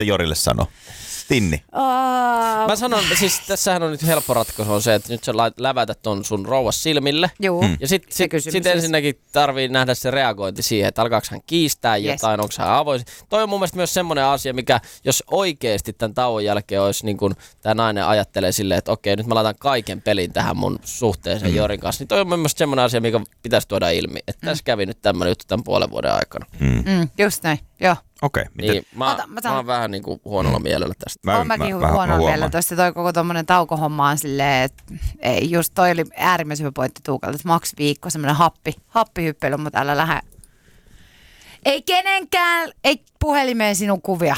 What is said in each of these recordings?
Jorille sanoo? Tinni. Mä sanon, siis tässähän on nyt helppo ratkaisu on se, että nyt sä lävätät ton sun rouvas silmille. Joo. Ja sit ensinnäkin tarvii nähdä se reagointi siihen, että alkaako hän kiistää jotain, onko hän avoin. Toi on mun mielestä myös semmoinen asia, mikä jos oikeesti tämän tauon jälkeen olisi niin kuin tämä nainen ajattelee silleen, että okei, nyt mä laitan kaiken pelin tähän mun suhteeseen Jorin kanssa, niin toi on mun mielestä semmoinen asia, mikä pitäisi tuoda ilmi. Että tässä kävi nyt tämmöinen juttu tämän puolen vuoden aikana. Just näin, joo. Okei. Niin, mä oon vähän niin kuin huonolla mielellä tästä. Oon mäkin huonolla mielellä tuosta. Toi koko tommonen taukohomma on silleen, että just toi oli äärimmäisen hyvä pointti Tuukalta, että maks viikko semmoinen happihyppely, mutta älä lähde. Ei kenenkään, ei puhelimeen sinun kuvia.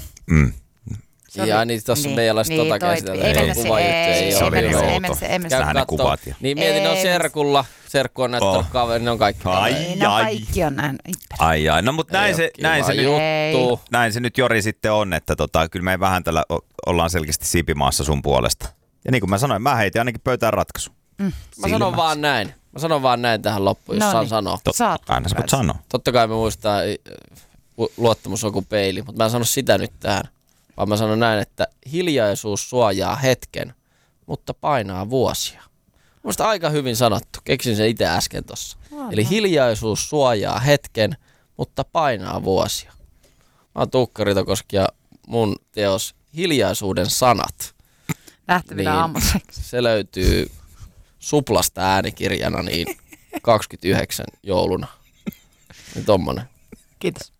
Ja niin tossa me ei ole tota käsitellä. Ei mennä ne kuvat. Niin mietin, ne on serkulla. Serkku on näyttänyt kaveri, ne on kaikki. Kaikki on näin. Ai. No mut näin se nyt Jori sitten on, että kyllä me vähän tällä ollaan selkeästi siipimaassa sun puolesta. Ja niin kuin mä sanoin, mä heitin ainakin pöytään ratkaisu. Mä sanon vaan näin tähän loppuun, jos saan sanoa. Aina sä voit sanoa. Totta kai me muistaa, luottamus on kuin peili, mutta mä en sano sitä nyt tähän. Vaan mä sanon näin, että hiljaisuus suojaa hetken, mutta painaa vuosia. Mielestäni aika hyvin sanottu. Keksin sen itse äsken tossa. Eli hiljaisuus suojaa hetken, mutta painaa vuosia. Mä oon Tuukka Ritokoski ja mun teos Hiljaisuuden sanat. Lähtevillä aamuseksi. Se löytyy Suplasta äänikirjana niin 29 jouluna. Niin tommonen. Kiitos.